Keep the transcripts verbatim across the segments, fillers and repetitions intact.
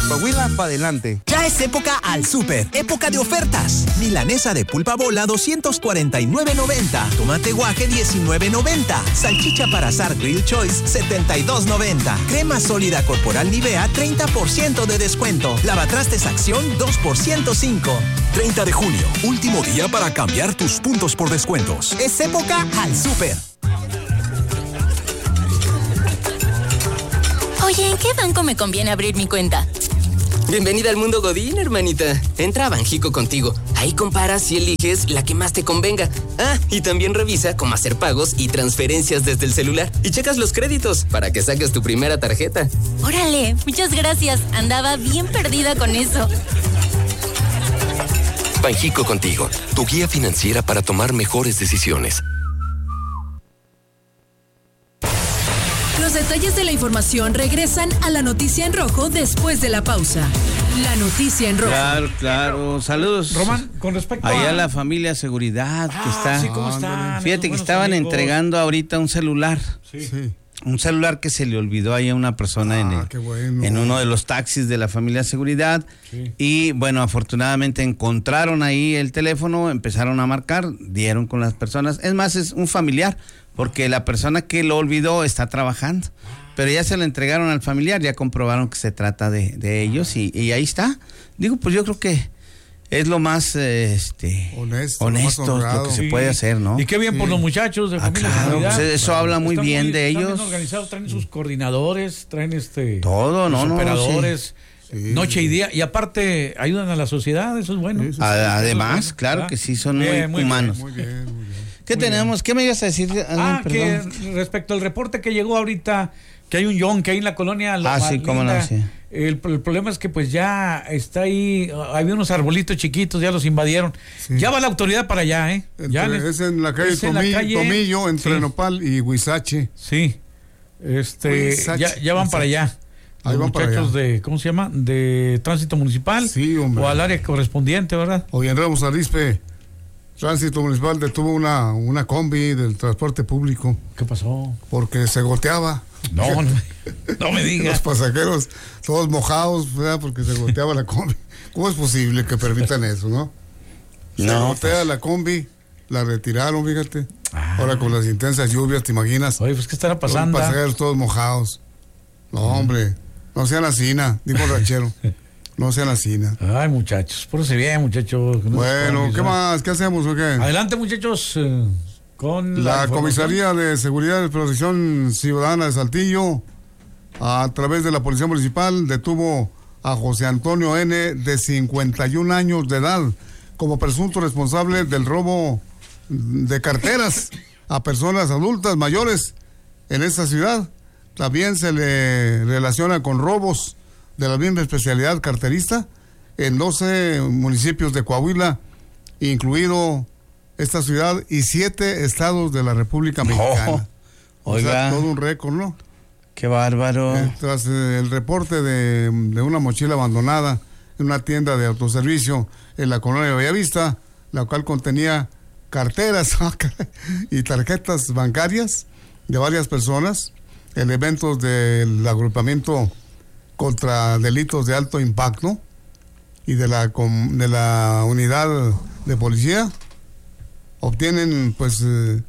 Coahuila para adelante. Ya es época al súper, época de ofertas. Milanesa de pulpa bola doscientos cuarenta y nueve noventa, tomate guaje diecinueve noventa, salchicha para asar Grill Choice setenta y dos noventa, crema sólida corporal Nivea treinta por ciento de descuento, lavatrastes Acción dos por ciento cinco. treinta de junio, último día para cambiar tus puntos por descuentos. Es época al súper. Oye, ¿en qué banco me conviene abrir mi cuenta? Bienvenida al mundo Godín, hermanita. Entra a Banjico Contigo. Ahí comparas y eliges la que más te convenga. Ah, y también revisa cómo hacer pagos y transferencias desde el celular. Y checas los créditos para que saques tu primera tarjeta. Órale, muchas gracias. Andaba bien perdida con eso. Banjico Contigo, tu guía financiera para tomar mejores decisiones. Los detalles de la información regresan a la noticia en rojo después de la pausa. La noticia en rojo. Claro, claro. Saludos. Román, con respecto Allá a... a la familia Seguridad ah, que está. Sí, ¿cómo están? Fíjate que estaban amigos. entregando ahorita un celular. Sí. sí. Un celular que se le olvidó ahí a una persona ah, en, el, qué bueno. en uno de los taxis de la familia Seguridad. Sí. Y bueno, afortunadamente encontraron ahí el teléfono, empezaron a marcar, dieron con las personas. Es más, es un familiar, porque la persona que lo olvidó está trabajando. Pero ya se lo entregaron al familiar, ya comprobaron que se trata de, de ellos y, y ahí está. Digo, pues yo creo que es lo más eh, este, honesto, honesto lo, más lo que sí. se puede hacer, ¿no? Y qué bien sí. por los muchachos de ah, familia claro, Seguridad. Pues eso claro. habla muy están bien muy, de están ellos. Bien organizados, traen sus coordinadores, traen este todo, no, no, operadores, sí. Sí. noche y día, y aparte ayudan a la sociedad, eso es bueno. Sí, sí, sí. Además, bueno, claro ¿verdad? que sí, son muy, bien, muy humanos. Muy bien, muy bien. ¿Qué muy tenemos? bien. ¿Qué me ibas a decir? Ah, Perdón. que respecto al reporte que llegó ahorita, que hay un John que hay en la colonia. Ah, sí, cómo no, sí. El, el problema es que pues ya está ahí, había unos arbolitos chiquitos, ya los invadieron. Sí. Ya va la autoridad para allá, ¿eh? Entre, ya les, es en la calle, es en Tomillo, la calle Tomillo, entre sí. Nopal y Huizache. Sí. Este, Huizache, ya, ya van Huizache. para allá. Ahí Los van para muchachos allá. de, ¿cómo se llama? De tránsito municipal. Sí, hombre. O al área correspondiente, ¿verdad? Hoy en Ramos Arizpe, Tránsito Municipal detuvo una, una combi del transporte público. ¿Qué pasó? Porque se goteaba. No, no, no me digas. Los pasajeros todos mojados, ¿verdad? Porque se goteaba la combi. ¿Cómo es posible que permitan eso, no? Se no, gotea pues. la combi, la retiraron, fíjate. Ah. Ahora con las intensas lluvias, ¿te imaginas? Oye, pues ¿qué estará pasando? Los pasajeros todos mojados. No, hombre, no sean así, dijo el ranchero. No sean así. Ay, muchachos, pórtense bien, muchachos. No bueno, ¿qué más? ¿Qué hacemos o qué? Adelante, muchachos. Eh, con la, la Comisaría de Seguridad y Protección Ciudadana de Saltillo, a través de la Policía Municipal, detuvo a José Antonio N., de cincuenta y un años de edad, como presunto responsable del robo de carteras a personas adultas mayores en esta ciudad. También se le relaciona con robos de la misma especialidad carterista en doce municipios de Coahuila, incluido esta ciudad y siete estados de la República Mexicana. Oh, oiga, o sea, todo un récord, ¿no? Qué bárbaro. Eh, tras eh, el reporte de, de una mochila abandonada en una tienda de autoservicio en la colonia de Bellavista, la cual contenía carteras y tarjetas bancarias de varias personas, elementos del agrupamiento contra delitos de alto impacto y de la de la unidad de policía, obtienen pues eh,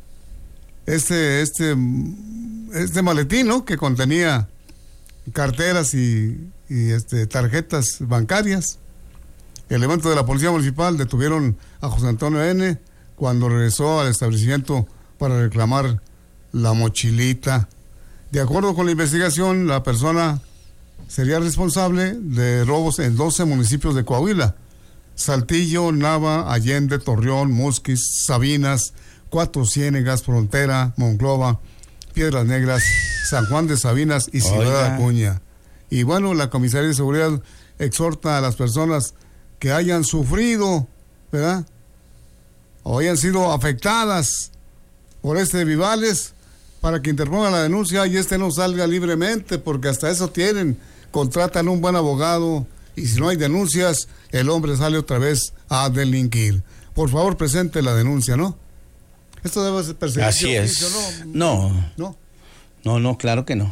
este este este maletín, ¿no?, que contenía carteras y, y este tarjetas bancarias. Elementos de la Policía Municipal detuvieron a José Antonio N. cuando regresó al establecimiento para reclamar la mochilita. De acuerdo con la investigación, la persona sería responsable de robos en doce municipios de Coahuila: Saltillo, Nava, Allende, Torreón, Musquis, Sabinas, Cuatro Ciénegas, Frontera, Monclova, Piedras Negras, San Juan de Sabinas y Ciudad Acuña. Y bueno, la Comisaría de Seguridad exhorta a las personas que hayan sufrido, ¿verdad?, o hayan sido afectadas por este Vivales, para que interpongan la denuncia y este no salga libremente, porque hasta eso tienen, contratan un buen abogado y si no hay denuncias, el hombre sale otra vez a delinquir. Por favor, presente la denuncia, ¿no? Esto debe ser perseguido. Así es. No. ¿No? No, no, claro que no.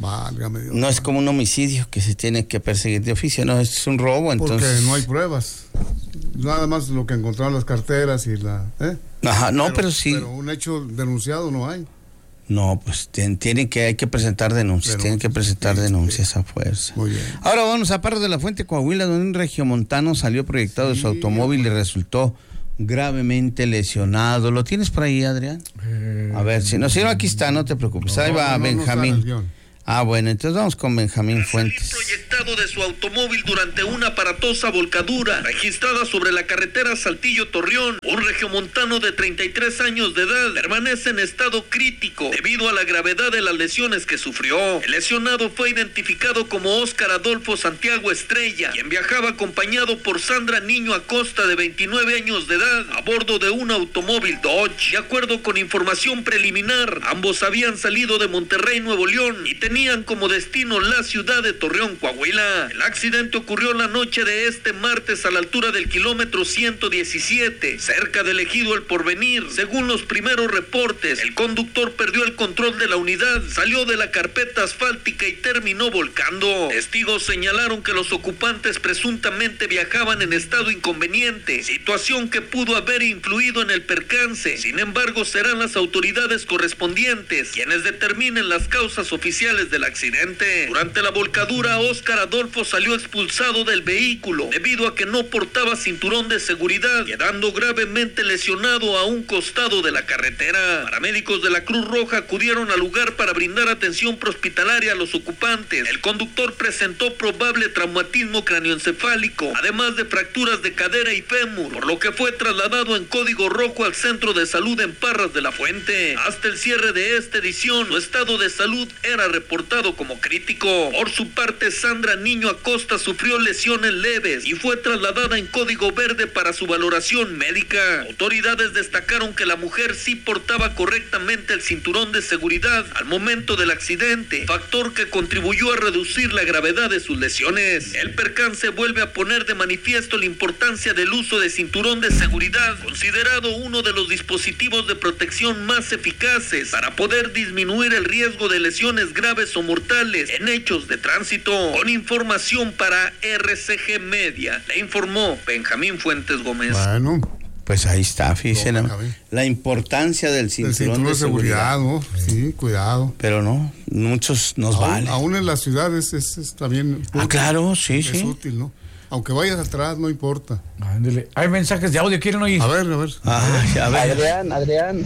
Válgame Dios. No es como un homicidio que se tiene que perseguir de oficio, no, es un robo, entonces... Porque no hay pruebas. Nada más lo que encontraron las carteras y la... ¿eh? Ajá, no, pero, pero sí. Pero un hecho denunciado no hay. No, pues tienen, tienen que, hay que presentar denuncias, Denuncias, tienen que presentar sí, denuncias sí. a fuerza. Muy bien. Ahora vamos a Parras de la Fuente, Coahuila, donde un regiomontano salió proyectado de su Sí, automóvil y resultó gravemente lesionado. ¿Lo tienes por ahí, Adrián? Eh, A ver, si no, si no, aquí está, no te preocupes. Ahí No, va no, no, no está en el Benjamín. guión. Ah, bueno, entonces vamos con Benjamín Fuentes. Proyectado de su automóvil durante una aparatosa volcadura registrada sobre la carretera Saltillo-Torreón, un regiomontano de treinta y tres años de edad permanece en estado crítico debido a la gravedad de las lesiones que sufrió. El lesionado fue identificado como Óscar Adolfo Santiago Estrella, quien viajaba acompañado por Sandra Niño Acosta, de veintinueve años de edad, a bordo de un automóvil Dodge. De acuerdo con información preliminar, ambos habían salido de Monterrey, Nuevo León, y tenían como destino la ciudad de Torreón, Coahuila. El accidente ocurrió la noche de este martes a la altura del kilómetro ciento diecisiete, cerca del ejido El Porvenir. Según los primeros reportes, el conductor perdió el control de la unidad, salió de la carpeta asfáltica y terminó volcando. Testigos señalaron que los ocupantes presuntamente viajaban en estado inconveniente, situación que pudo haber influido en el percance. Sin embargo, serán las autoridades correspondientes quienes determinen las causas oficiales del accidente. Durante la volcadura, Óscar Adolfo salió expulsado del vehículo debido a que no portaba cinturón de seguridad, quedando gravemente lesionado a un costado de la carretera. Paramédicos de la Cruz Roja acudieron al lugar para brindar atención prehospitalaria a los ocupantes. El conductor presentó probable traumatismo cráneoencefálico, además de fracturas de cadera y fémur, por lo que fue trasladado en código rojo al Centro de Salud en Parras de la Fuente. Hasta el cierre de esta edición, su estado de salud era reportado como crítico. Por su parte, Sandra Niño Acosta sufrió lesiones leves y fue trasladada en código verde para su valoración médica. Autoridades destacaron que la mujer sí portaba correctamente el cinturón de seguridad al momento del accidente, factor que contribuyó a reducir la gravedad de sus lesiones. El percance vuelve a poner de manifiesto la importancia del uso de cinturón de seguridad, considerado uno de los dispositivos de protección más eficaces para poder disminuir el riesgo de lesiones graves o mortales en hechos de tránsito. Con información para R C G Media, le informó Benjamín Fuentes Gómez. Bueno, Pues ahí está, fíjense No, la, la importancia del cinturón, el cinturón de seguridad, ¿no? Sí, cuidado. Pero no, muchos nos aún, vale. Aún en las ciudades es, es también útil. Ah, claro, sí, es sí. útil, ¿no? Aunque vayas atrás, no importa. Ándele. Hay mensajes de audio, ¿quieren oír? A ver, a ver. Ay, a ver. Adrián, Adrián,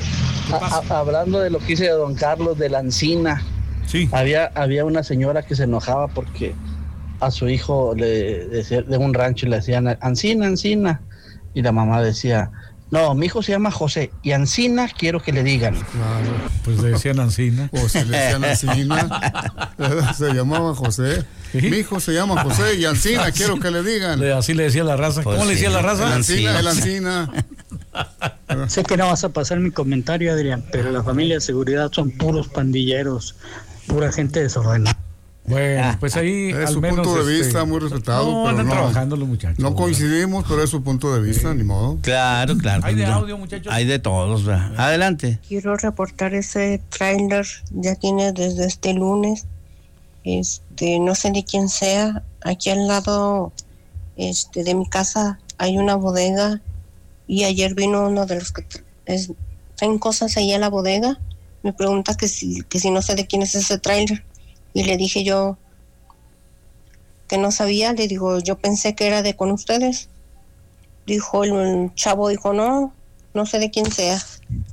a- a- hablando de lo que dice don Carlos de la encina, Sí. había, había una señora que se enojaba porque a su hijo le decía, de un rancho le decían Ancina, Ancina, y la mamá decía, no, mi hijo se llama José y Ancina quiero que le digan. Claro. Pues le decían Ancina. O si le decían Ancina, se llamaba José. ¿Sí? Mi hijo se llama José y Ancina, quiero que le digan. Le- Así le decía la raza. Pues ¿Cómo le sí, decía la raza? El Ancina, el Ancina. Ancina. Sé que no vas a pasar mi comentario, Adrián, pero la familia de seguridad son puros pandilleros, pura gente desordenada. Bueno, pues ahí Es al su menos, punto de este, vista muy respetado, No, pero andan no, trabajando los muchachos. no ¿verdad? coincidimos, pero es su punto de vista, ni modo. Claro, claro. Hay de no. audio, muchachos. Hay de todos, ¿verdad? Adelante. Quiero reportar ese tráiler, ya tiene desde este lunes, este, no sé de quién sea, aquí al lado este, de mi casa hay una bodega y ayer vino uno de los que tra- es, traen cosas ahí a la bodega, me pregunta que si, que si no sé de quién es ese tráiler y le dije yo que no sabía, le digo, yo pensé que era de con ustedes. Dijo el, el chavo, dijo, no, no sé de quién sea.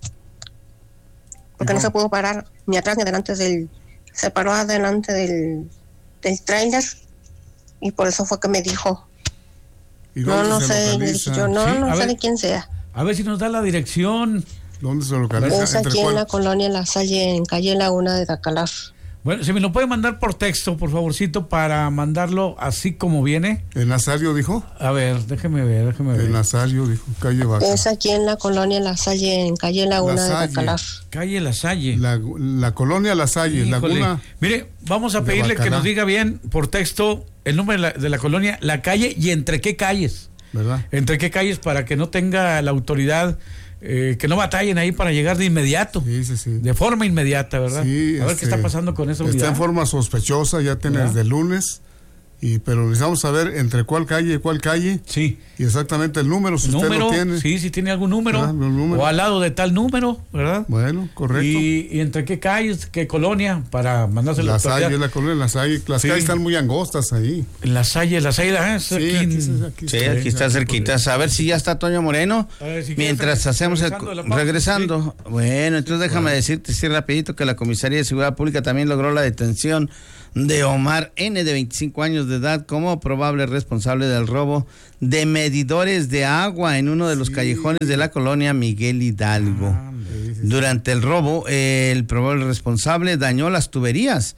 Porque no, no se pudo parar ni atrás ni adelante del, se paró adelante del, del tráiler y por eso fue que me dijo. ¿Y No, dónde no se sé, le localiza? dije yo, no, Sí, no a sé ver. de quién sea. A ver si nos da la dirección. ¿Dónde se localiza? Es ¿Entre aquí en cuál? la colonia La Salle, en calle Laguna de Dacalar. Bueno, si me lo puede mandar por texto, por favorcito, para mandarlo así como viene. ¿En Nazario dijo? A ver, déjeme ver, déjeme ver. En Nazario dijo, calle Vaca. Es aquí en la colonia La Salle, en calle Laguna La de Salle. Dacalar. Calle La Salle. La, la colonia La Salle, Híjole. Laguna. Mire, vamos a de pedirle que Bacalá. nos diga bien por texto el nombre de la, de la colonia, la calle y entre qué calles. ¿Verdad? Entre qué calles para que no tenga la autoridad eh, que no batallen ahí para llegar de inmediato. Sí, sí, sí. De forma inmediata, ¿verdad? Sí, a ver este, qué está pasando con esa unidad. Está en forma sospechosa, ya tiene desde el lunes. Y, pero necesitamos saber entre cuál calle y cuál calle. Sí. Y exactamente el número, si el usted número, lo tiene. Sí, si tiene algún número, número. O al lado de tal número, ¿verdad? Bueno, correcto. Y, y entre qué calles, qué colonia, para mandarse la Salle, la colonia La Salle. Las sí. calles están muy angostas ahí. La Salle, La Salle, ¿eh? Sí, aquí, aquí, aquí, sí, aquí está cerquita. A ver si ya está Toño Moreno. Ver, si mientras hacemos el... Regresando. regresando. Sí. Bueno, entonces déjame bueno. decirte, sí, rapidito, que la Comisaría de Seguridad Pública también logró la detención de Omar N., de veinticinco años de edad, como probable responsable del robo de medidores de agua en uno de los sí. callejones de la colonia Miguel Hidalgo. Ah, sí, sí. Durante el robo, el probable responsable dañó las tuberías.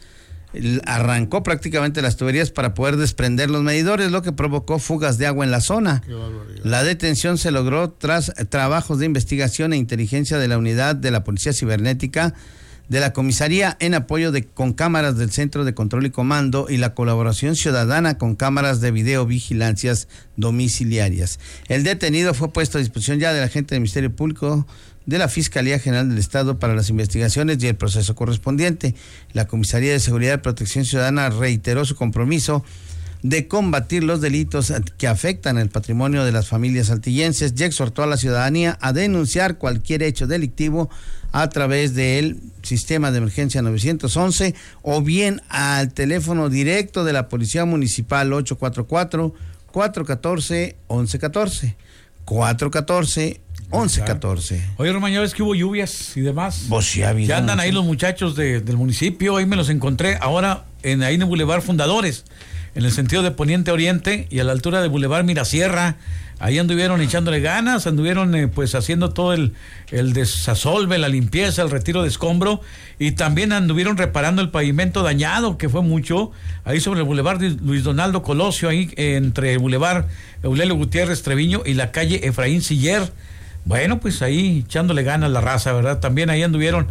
Arrancó prácticamente las tuberías para poder desprender los medidores, lo que provocó fugas de agua en la zona. La detención se logró tras trabajos de investigación e inteligencia de la unidad de la Policía Cibernética de la comisaría en apoyo de con cámaras del Centro de Control y Comando y la colaboración ciudadana con cámaras de videovigilancias domiciliarias. El detenido fue puesto a disposición ya del agente del Ministerio Público de la Fiscalía General del Estado para las investigaciones y el proceso correspondiente. La Comisaría de Seguridad y Protección Ciudadana reiteró su compromiso de combatir los delitos que afectan el patrimonio de las familias saltillenses y exhortó a la ciudadanía a denunciar cualquier hecho delictivo a través del sistema de emergencia nueve once o bien al teléfono directo de la Policía Municipal ocho cuatro cuatro, cuatro uno cuatro, once uno cuatro, cuatro uno cuatro, once uno cuatro. Oye, Román, ya ves que hubo lluvias y demás. Pues sí, ha habido, ya andan ¿no? ahí los muchachos de, del municipio, ahí me los encontré ahora en ahí en el Boulevard Fundadores, en el sentido de Poniente a Oriente y a la altura de Boulevard Mirasierra. Ahí anduvieron echándole ganas, anduvieron eh, pues haciendo todo el, el desasolve, la limpieza, el retiro de escombro, y también anduvieron reparando el pavimento dañado, que fue mucho, ahí sobre el Boulevard Luis Donaldo Colosio, ahí eh, entre el Boulevard Eulelio Gutiérrez Treviño y la calle Efraín Siller. Bueno, pues ahí echándole ganas la raza, ¿verdad? También ahí anduvieron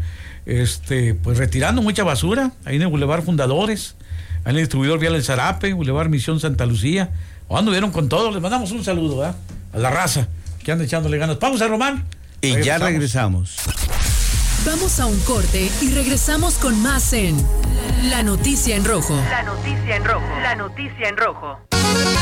este pues retirando mucha basura, ahí en el Boulevard Fundadores, ahí en el distribuidor vial El Zarape, Boulevard Misión Santa Lucía. O anduvieron con todo, les mandamos un saludo, ¿verdad? A la raza que anda echándole ganas. Pausa, Román. Y regresamos. ya regresamos. Vamos a un corte y regresamos con más en La Noticia en Rojo. La Noticia en Rojo. La Noticia en Rojo.